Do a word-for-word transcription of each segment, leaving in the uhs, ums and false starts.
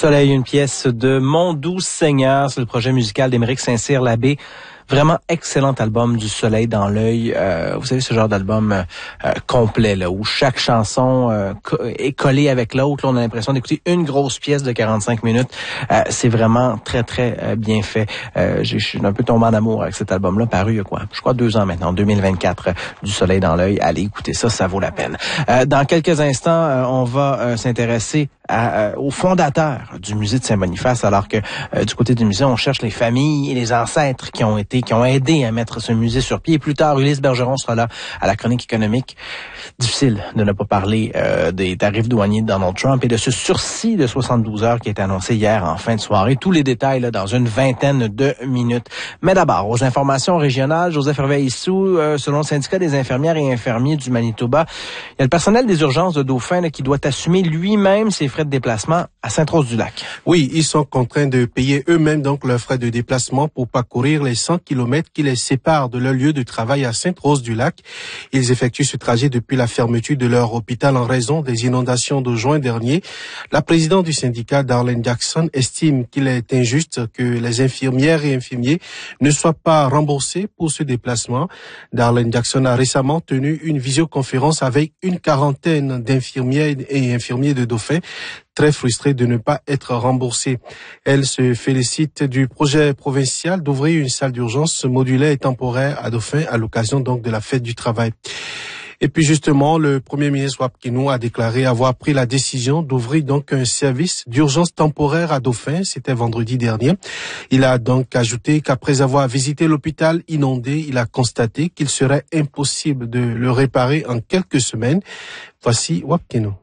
Soleil, une pièce de Mon doux Seigneur, c'est le projet musical d'Émeric Saint-Cyr-Labbé. Vraiment excellent album, du soleil dans l'œil. Euh, vous savez, ce genre d'album euh, complet, là, où chaque chanson euh, co- est collée avec l'autre. Là, on a l'impression d'écouter une grosse pièce de quarante-cinq minutes. Euh, c'est vraiment très, très euh, bien fait. Euh, je suis un peu tombé en amour avec cet album-là, paru il y a quoi? Je crois deux ans maintenant, deux mille vingt-quatre, euh, du soleil dans l'œil. Allez écouter ça, ça vaut la peine. Euh, dans quelques instants, euh, on va euh, s'intéresser à, euh, au fondateur du musée de Saint-Boniface, alors que euh, du côté du musée, on cherche les familles et les ancêtres qui ont été qui ont aidé à mettre ce musée sur pied. Et plus tard, Ulysse Bergeron sera là à la chronique économique. Difficile de ne pas parler euh, des tarifs douaniers de Donald Trump et de ce sursis de soixante-douze heures qui a été annoncé hier en fin de soirée. Tous les détails là, dans une vingtaine de minutes. Mais d'abord, aux informations régionales, Joseph Hervé-Issou, euh, selon le syndicat des infirmières et infirmiers du Manitoba, il y a le personnel des urgences de Dauphin là, qui doit assumer lui-même ses frais de déplacement à Sainte-Rose-du-Lac. Oui, ils sont contraints de payer eux-mêmes donc leurs frais de déplacement pour parcourir les cent kilomètres qui les séparent de leur lieu de travail à Sainte-Rose-du-Lac. Ils effectuent ce trajet depuis la fermeture de leur hôpital en raison des inondations de juin dernier. La présidente du syndicat, Darlene Jackson, estime qu'il est injuste que les infirmières et infirmiers ne soient pas remboursés pour ce déplacement. Darlene Jackson a récemment tenu une visioconférence avec une quarantaine d'infirmières et infirmiers de Dauphin, très frustrés de ne pas être remboursés. Elle se félicite du projet provincial d'ouvrir une salle d'urgence modulaire et temporaire à Dauphin à l'occasion donc de la fête du travail. Et puis justement, le premier ministre Wap Kinew a déclaré avoir pris la décision d'ouvrir donc un service d'urgence temporaire à Dauphin. C'était vendredi dernier. Il a donc ajouté qu'après avoir visité l'hôpital inondé, il a constaté qu'il serait impossible de le réparer en quelques semaines. Voici Wap Kinew.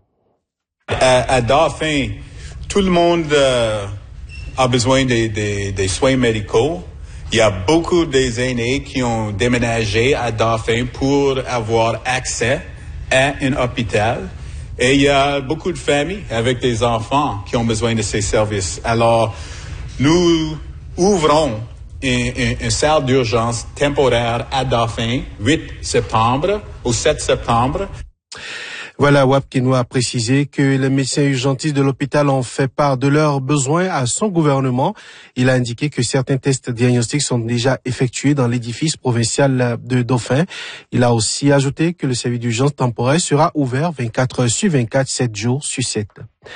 À, à Dauphin, tout le monde euh, a besoin des, des, des soins médicaux. Il y a beaucoup des aînés qui ont déménagé à Dauphin pour avoir accès à un hôpital. Et il y a beaucoup de familles avec des enfants qui ont besoin de ces services. Alors, nous ouvrons une, une, une salle d'urgence temporaire à Dauphin, huit septembre au sept septembre. Voilà, Wap Kinew a précisé que les médecins urgentistes de l'hôpital ont fait part de leurs besoins à son gouvernement. Il a indiqué que certains tests diagnostiques sont déjà effectués dans l'édifice provincial de Dauphin. Il a aussi ajouté que le service d'urgence temporaire sera ouvert vingt-quatre heures sur vingt-quatre, sept jours sur sept.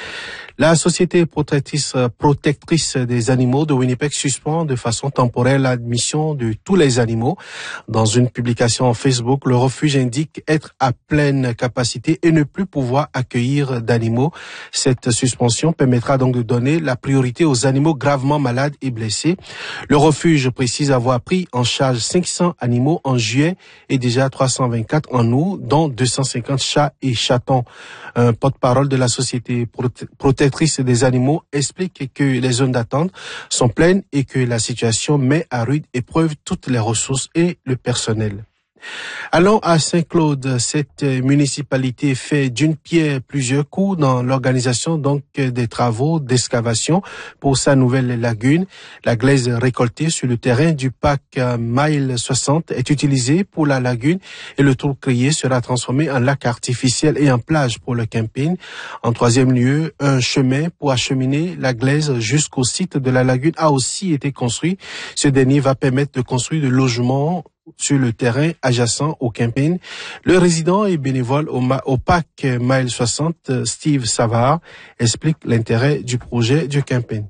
La Société protectrice, protectrice des animaux de Winnipeg suspend de façon temporaire l'admission de tous les animaux. Dans une publication en Facebook, le refuge indique être à pleine capacité et ne plus pouvoir accueillir d'animaux. Cette suspension permettra donc de donner la priorité aux animaux gravement malades et blessés. Le refuge précise avoir pris en charge cinq cents animaux en juillet et déjà trois cent vingt-quatre en août, dont deux cent cinquante chats et chatons. Un porte-parole de la Société protectrice des animaux explique que les zones d'attente sont pleines et que la situation met à rude épreuve toutes les ressources et le personnel. Allons à Saint-Claude. Cette municipalité fait d'une pierre plusieurs coups dans l'organisation donc des travaux d'excavation pour sa nouvelle lagune. La glaise récoltée sur le terrain du parc Mile soixante est utilisée pour la lagune et le trou créé sera transformé en lac artificiel et en plage pour le camping. En troisième lieu, un chemin pour acheminer la glaise jusqu'au site de la lagune a aussi été construit. Ce dernier va permettre de construire des logements sur le terrain adjacent au camping. Le résident et bénévole au, ma- au parc Mile soixante, Steve Savard, explique l'intérêt du projet du camping.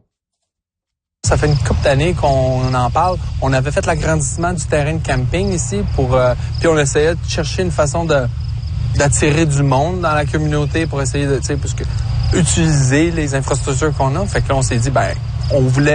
Ça fait une couple d'années qu'on en parle. On avait fait l'agrandissement du terrain de camping ici pour, euh, puis on essayait de chercher une façon de d'attirer du monde dans la communauté pour essayer de, tu sais, parce que utiliser les infrastructures qu'on a. Fait que là, on s'est dit, ben, on voulait